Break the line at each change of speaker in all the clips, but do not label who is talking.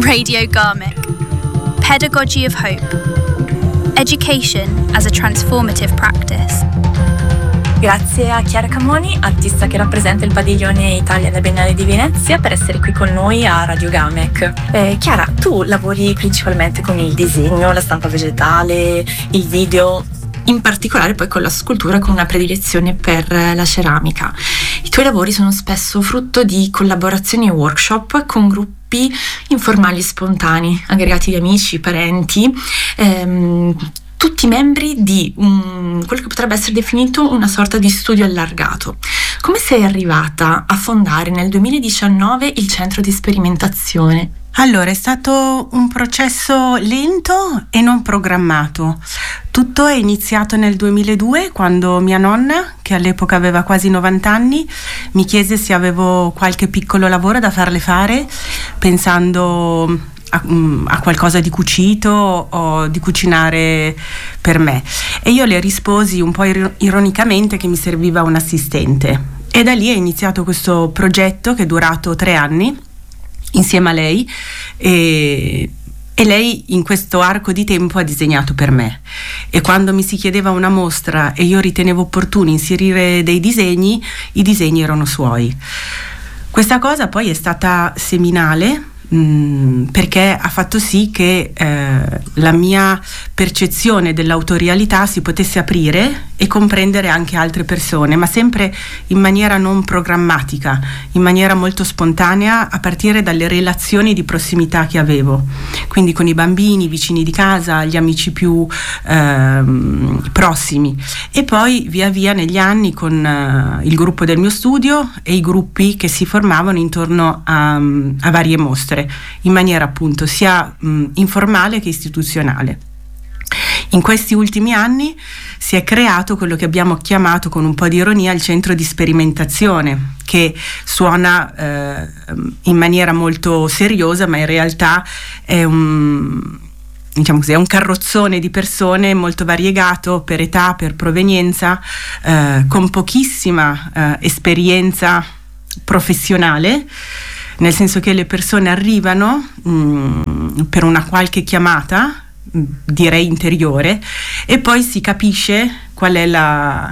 Radio Garmick. Pedagogy of Hope. Education as a transformative practice.
Grazie a Chiara Camoni, artista che rappresenta il padiglione Italia alla Biennale di Venezia, per essere qui con noi a Radio Garmick. Chiara, tu lavori principalmente con il disegno, la stampa vegetale, il video, in particolare poi con la scultura, con una predilezione per la ceramica. I tuoi lavori sono spesso frutto di collaborazioni e workshop con gruppi informali e spontanei, aggregati di amici, parenti, tutti membri di quello che potrebbe essere definito una sorta di studio allargato. Come sei arrivata a fondare nel 2019 il centro di sperimentazione?
Allora, è stato un processo lento e non programmato. Tutto è iniziato nel 2002, quando mia nonna, che all'epoca aveva quasi 90 anni, mi chiese se avevo qualche piccolo lavoro da farle fare, pensando a qualcosa di cucito o di cucinare per me. E io le risposi un po' ironicamente che mi serviva un assistente. E da lì è iniziato questo progetto che è durato 3 anni, insieme a lei, e lei in questo arco di tempo ha disegnato per me, e quando mi si chiedeva una mostra e io ritenevo opportuno inserire dei disegni, i disegni erano suoi. Questa cosa poi è stata seminale, perché ha fatto sì che la mia percezione dell'autorialità si potesse aprire e comprendere anche altre persone, ma sempre in maniera non programmatica, in maniera molto spontanea, a partire dalle relazioni di prossimità che avevo, quindi con i bambini, i vicini di casa, gli amici più prossimi, e poi via via negli anni con il gruppo del mio studio e i gruppi che si formavano intorno a varie mostre, in maniera appunto sia informale che istituzionale. In questi ultimi anni si è creato quello che abbiamo chiamato con un po' di ironia il centro di sperimentazione, che suona in maniera molto seriosa, ma in realtà è diciamo così, è un carrozzone di persone molto variegato per età, per provenienza, con pochissima esperienza professionale, nel senso che le persone arrivano per una qualche chiamata, direi interiore, e poi si capisce qual è la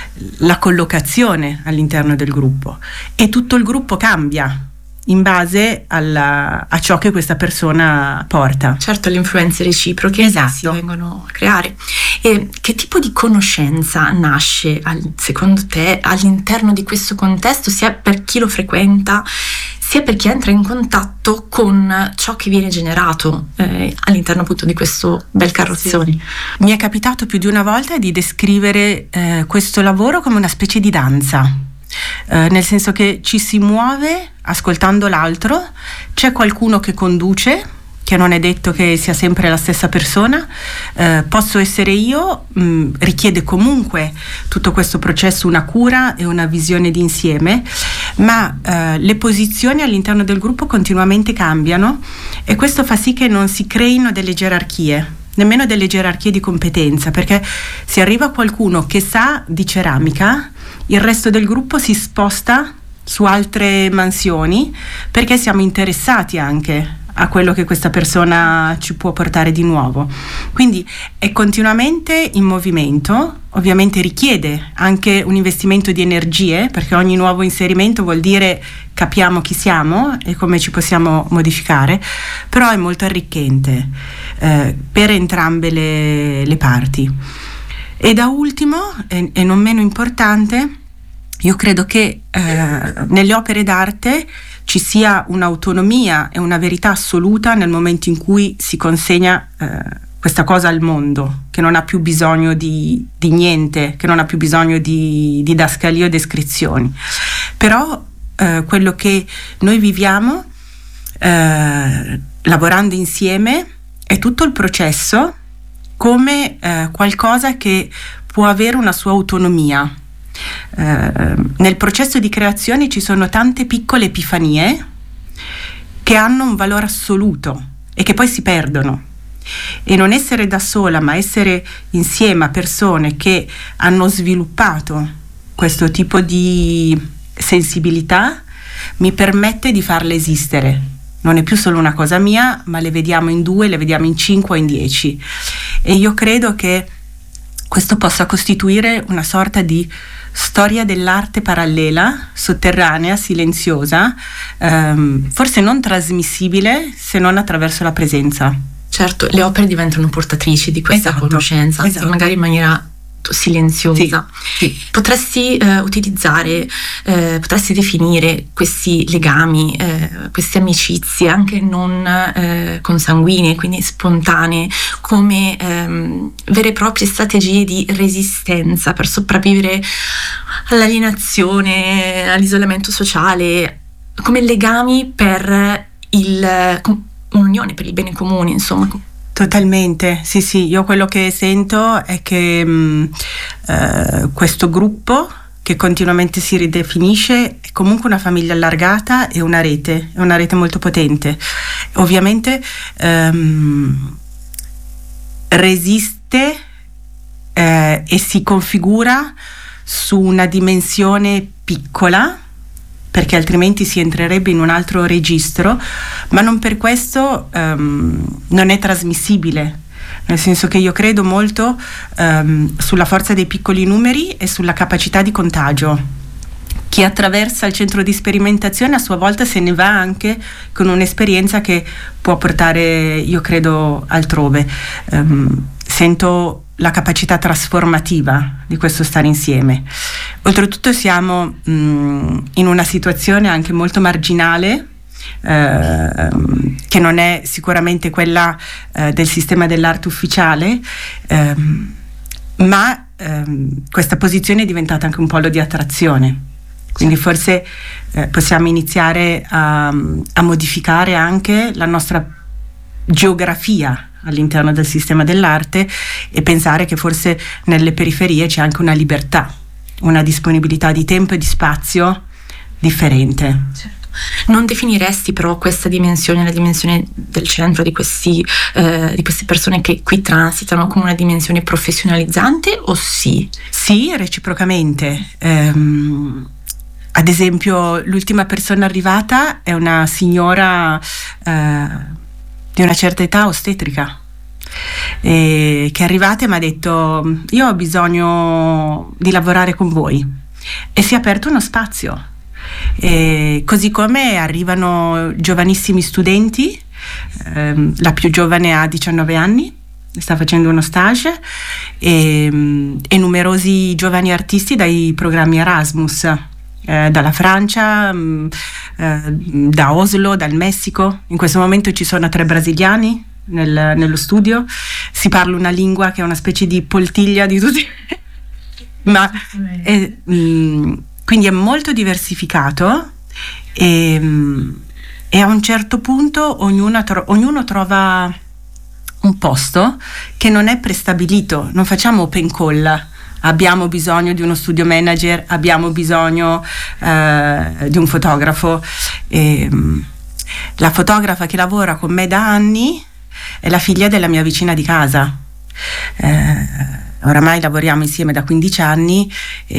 collocazione all'interno del gruppo, e tutto il gruppo cambia in base a ciò che questa persona porta.
Certo, le influenze reciproche,
esatto,
si vengono a creare. E che tipo di conoscenza nasce secondo te all'interno di questo contesto, sia per chi lo frequenta sia per chi entra in contatto con ciò che viene generato all'interno appunto di questo bel carrozzone?
Sì. Mi è capitato più di una volta di descrivere questo lavoro come una specie di danza, nel senso che ci si muove ascoltando l'altro, c'è qualcuno che conduce, che non è detto che sia sempre la stessa persona, posso essere io, richiede comunque tutto questo processo una cura e una visione d'insieme, ma le posizioni all'interno del gruppo continuamente cambiano, e questo fa sì che non si creino delle gerarchie, nemmeno delle gerarchie di competenza, perché se arriva qualcuno che sa di ceramica, il resto del gruppo si sposta su altre mansioni, perché siamo interessati anche a quello che questa persona ci può portare di nuovo. Quindi è continuamente in movimento, ovviamente richiede anche un investimento di energie, perché ogni nuovo inserimento vuol dire capiamo chi siamo e come ci possiamo modificare, però è molto arricchente per entrambe le parti. E da ultimo, e non meno importante, io credo che nelle opere d'arte ci sia un'autonomia e una verità assoluta nel momento in cui si consegna questa cosa al mondo, che non ha più bisogno di niente, che non ha più bisogno di didascalie o descrizioni. Però quello che noi viviamo lavorando insieme è tutto il processo come qualcosa che può avere una sua autonomia. Nel processo di creazione ci sono tante piccole epifanie che hanno un valore assoluto e che poi si perdono, e non essere da sola ma essere insieme a persone che hanno sviluppato questo tipo di sensibilità mi permette di farle esistere non è più solo una cosa mia, ma le vediamo in 2, le vediamo in 5 o in 10. E io credo che questo possa costituire una sorta di storia dell'arte parallela, sotterranea, silenziosa, forse non trasmissibile se non attraverso la presenza.
Certo, le opere diventano portatrici di questa conoscenza, magari in maniera silenziosa.
Sì.
Potresti utilizzare, potresti definire questi legami, queste amicizie anche non consanguinee, quindi spontanee, come vere e proprie strategie di resistenza per sopravvivere all'alienazione, all'isolamento sociale, come legami per un'unione, per il bene comune, insomma.
Totalmente, sì, io quello che sento è che questo gruppo che continuamente si ridefinisce è comunque una famiglia allargata e una rete molto potente. Ovviamente resiste e si configura su una dimensione piccola, perché altrimenti si entrerebbe in un altro registro, ma non per questo non è trasmissibile, nel senso che io credo molto sulla forza dei piccoli numeri e sulla capacità di contagio. Chi attraversa il centro di sperimentazione a sua volta se ne va anche con un'esperienza che può portare, io credo, altrove. Sento la capacità trasformativa di questo stare insieme. Oltretutto siamo in una situazione anche molto marginale, che non è sicuramente quella del sistema dell'arte ufficiale, ma questa posizione è diventata anche un polo di attrazione. Quindi forse possiamo iniziare a modificare anche la nostra geografia all'interno del sistema dell'arte e pensare che forse nelle periferie c'è anche una libertà, una disponibilità di tempo e di spazio differente.
Certo. Non definiresti però questa dimensione, la dimensione del centro di queste persone che qui transitano, come una dimensione professionalizzante o sì?
Sì, reciprocamente. Ad esempio, l'ultima persona arrivata è una signora di una certa età, ostetrica, che è arrivata e mi ha detto: io ho bisogno di lavorare con voi, e si è aperto uno spazio. Così come arrivano giovanissimi studenti, la più giovane ha 19 anni, sta facendo uno stage, e numerosi giovani artisti dai programmi Erasmus, dalla Francia, da Oslo, dal Messico. In questo momento ci sono 3 brasiliani nello studio. Si parla una lingua che è una specie di poltiglia di tutti ma quindi è molto diversificato, e a un certo punto ognuno trova un posto che non è prestabilito. Non facciamo open call: abbiamo bisogno di uno studio manager, abbiamo bisogno di un fotografo. La fotografa che lavora con me da anni è la figlia della mia vicina di casa. Oramai lavoriamo insieme da 15 anni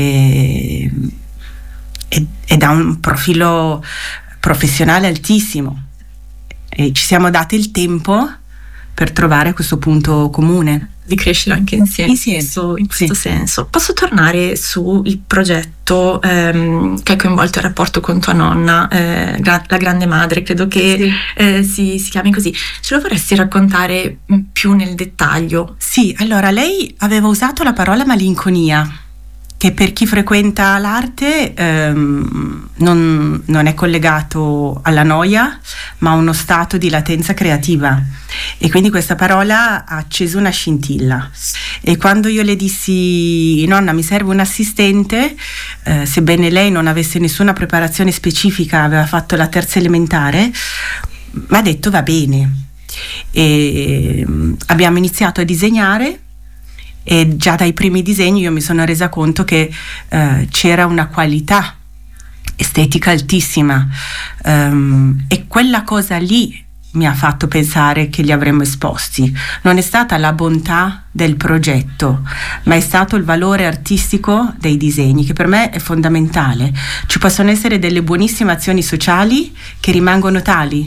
ed ha un profilo professionale altissimo, e ci siamo dati il tempo per trovare questo punto comune
di crescere anche insieme. In questo senso. Posso tornare sul progetto che ha coinvolto il rapporto con tua nonna, la grande madre, credo che si chiami così. Ce lo vorresti raccontare più nel dettaglio?
Sì, allora lei aveva usato la parola malinconia, che per chi frequenta l'arte non è collegato alla noia, ma a uno stato di latenza creativa, e quindi questa parola ha acceso una scintilla. E quando io le dissi: nonna, mi serve un assistente, sebbene lei non avesse nessuna preparazione specifica, aveva fatto la terza elementare, mi ha detto va bene. E abbiamo iniziato a disegnare, e già dai primi disegni io mi sono resa conto che c'era una qualità estetica altissima, e quella cosa lì mi ha fatto pensare che li avremmo esposti. Non è stata la bontà del progetto, ma è stato il valore artistico dei disegni, che per me è fondamentale. Ci possono essere delle buonissime azioni sociali che rimangono tali,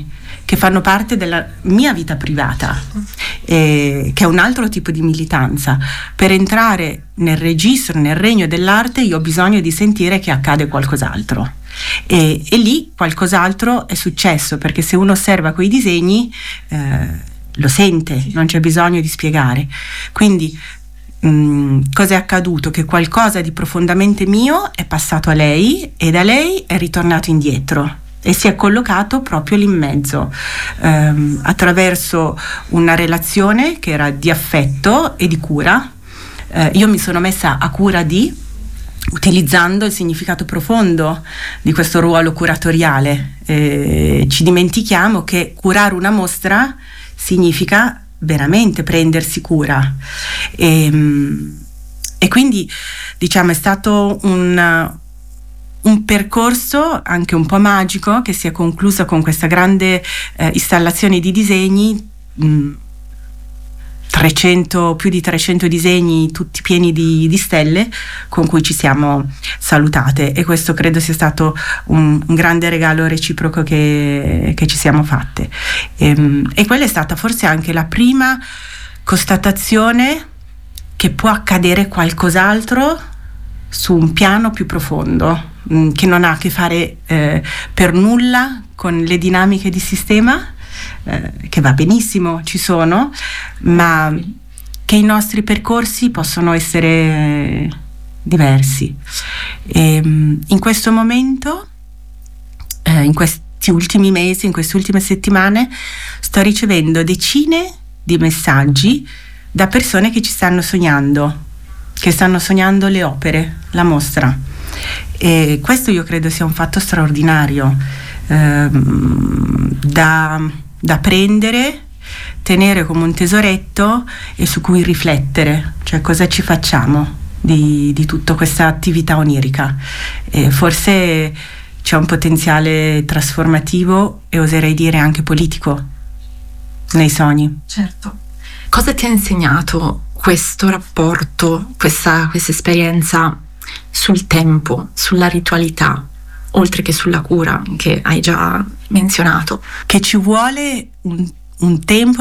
che fanno parte della mia vita privata, che è un altro tipo di militanza. Per entrare nel registro, nel regno dell'arte, io ho bisogno di sentire che accade qualcos'altro. E lì qualcos'altro è successo, perché se uno osserva quei disegni lo sente, non c'è bisogno di spiegare. Quindi cosa è accaduto? Che qualcosa di profondamente mio è passato a lei e da lei è ritornato indietro e si è collocato proprio lì in mezzo, attraverso una relazione che era di affetto e di cura. Io mi sono messa a cura di, utilizzando il significato profondo di questo ruolo curatoriale. Ci dimentichiamo che curare una mostra significa veramente prendersi cura, e quindi diciamo è stato un percorso anche un po' magico che si è concluso con questa grande installazione di disegni, più di 300 disegni, tutti pieni di stelle, con cui ci siamo salutate, e questo credo sia stato un grande regalo reciproco che ci siamo fatte, e quella è stata forse anche la prima constatazione che può accadere qualcos'altro su un piano più profondo, che non ha a che fare per nulla con le dinamiche di sistema, che va benissimo, ci sono, ma che i nostri percorsi possono essere diversi. E in questo momento, in questi ultimi mesi, in queste ultime settimane, sto ricevendo decine di messaggi da persone che ci stanno sognando le opere, la mostra, e questo io credo sia un fatto straordinario, da prendere, tenere come un tesoretto e su cui riflettere, cioè cosa ci facciamo di tutta questa attività onirica. E forse c'è un potenziale trasformativo e oserei dire anche politico nei sogni.
Certo. Cosa ti ha insegnato questo rapporto, questa esperienza sul tempo, sulla ritualità, oltre che sulla cura che hai già menzionato?
Che ci vuole un tempo